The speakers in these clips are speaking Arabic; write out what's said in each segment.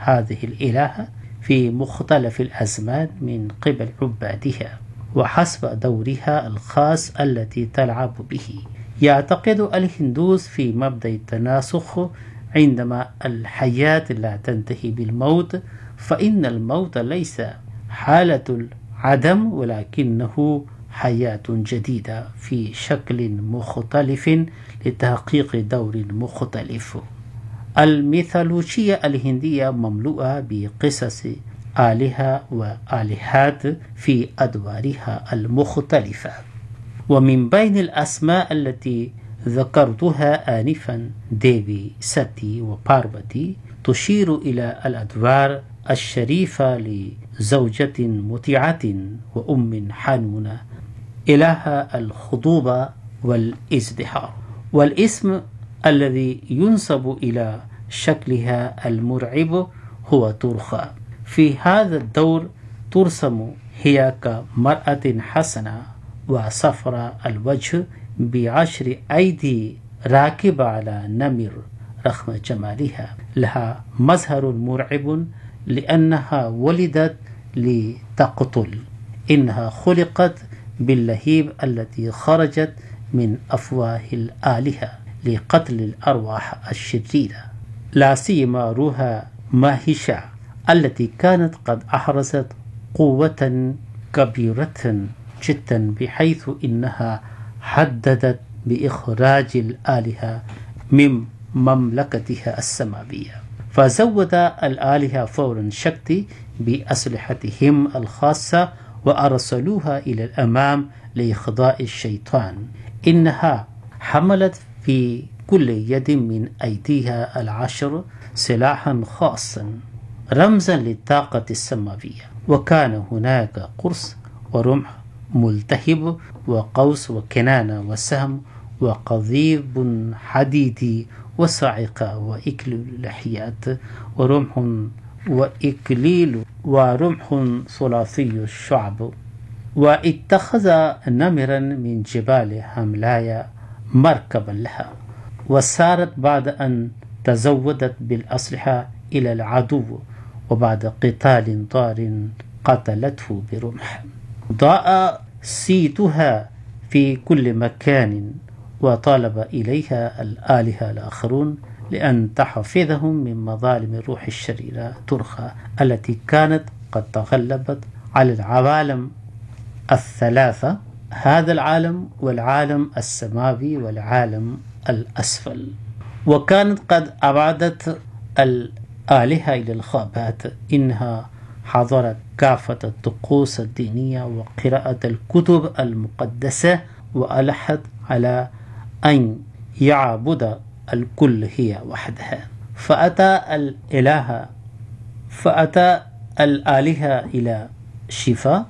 هذه الإلهة في مختلف الأزمان من قبل عبادها وحسب دورها الخاص التي تلعب به. يعتقد الهندوس في مبدأ التناسخ عندما الحياة لا تنتهي بالموت، فإن الموت ليس حالة العدم ولكنه حياة جديدة في شكل مختلف لتحقيق دور مختلف. الميثولوجيا الهندية مملوءة بقصص آلهة وآلهات في أدوارها المختلفة، ومن بين الأسماء التي ذكرتها آنفا ديفي، ساتي وباربتي تشير إلى الأدوار الشريفة لزوجة مطيعة وأم حنونة، إله الخضوبة والازدهار. والاسم الذي ينسب إلى شكلها المرعب هو ترخى. في هذا الدور ترسم هي كمرأة حسنة وصفراء الوجه ب10 أيدي راكبة على نمر. رغم جمالها لها مظهر مرعب لأنها ولدت لتقتل. إنها خلقت باللهيب التي خرجت من أفواه الآلهة لقتل الأرواح الشريرة، لا سيما روها ماهيشا التي كانت قد أحرزت قوة كبيرة جدا بحيث إنها حددت بإخراج الآلهة من مملكتها السماوية. فزود الآلهة فورا شكتي بأسلحتهم الخاصة وأرسلوها إلى الأمام لإخضاع الشيطان. إنها حملت في كل يد من أيديها 10 سلاحا خاصا رمزا للطاقة السماوية، وكان هناك قرص ورمح ملتهب وقوس وكنانة وسهم وقضيب حديدي وصاعقة وإكليل لحيات ورمح ثلاثي الشعب. واتخذ نمرا من جبال هملايا مركبا لها، وسارت بعد أن تزودت بالأسلحة إلى العدو، وبعد قتال ضار قتلته برمح. ضاء صيتها في كل مكان، وطالب إليها الآلهة الآخرون لأن تحفظهم من مظالم الروح الشريرة ترخى التي كانت قد تغلبت على العوالم الثلاثة، هذا العالم والعالم السماوي والعالم الأسفل، وكانت قد أبعدت الآلهة إلى الغابات. إنها حضرت كافة الطقوس الدينية وقراءة الكتب المقدسة، وألحت على أن يعبد الكل هي وحدها. فأتى الآلهة إلى شفا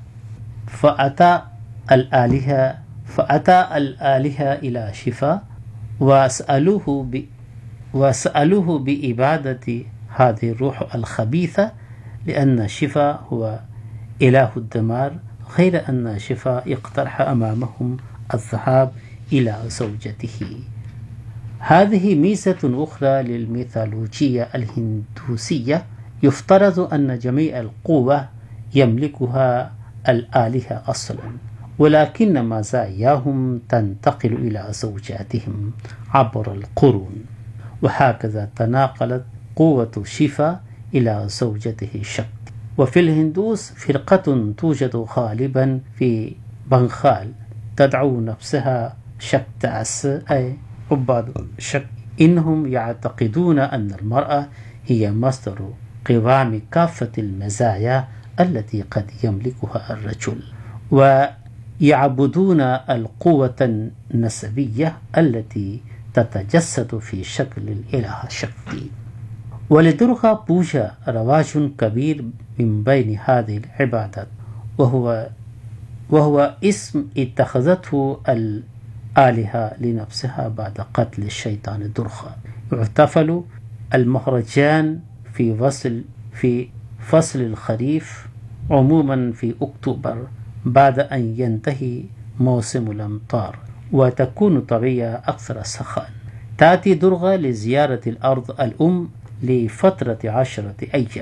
وسألوه بإبادة هذه الروح الخبيثة، لأن شفا هو إله الدمار، غير أن شفا اقترح أمامهم الذهاب إلى زوجته. هذه ميزة أخرى للميثولوجيا الهندوسية. يفترض أن جميع القوة يملكها الآلهة أصلا، ولكن مزاياهم تنتقل إلى زوجاتهم عبر القرون، وهكذا تناقلت قوة شفا إلى زوجته شكتي. وفي الهندوس فرقة توجد غالبا في بنغال تدعو نفسها شكتاس، أي عباد شكتي. إنهم يعتقدون أن المرأة هي مصدر قوام كافة المزايا التي قد يملكها الرجل، ويعبدون القوة النسبية التي تتجسد في شكل الإله شكتي. ولدرغا بوجا رواج كبير من بين هذه العبادات، وهو اسم اتخذته الآلهة لنفسها بعد قتل الشيطان درغا. يحتفل المهرجان في فصل الخريف عموما في أكتوبر بعد أن ينتهي موسم الأمطار، وتكون طبيعة أكثر سخاء. تأتي درغا لزيارة الأرض الأم لفترة 10 أيام.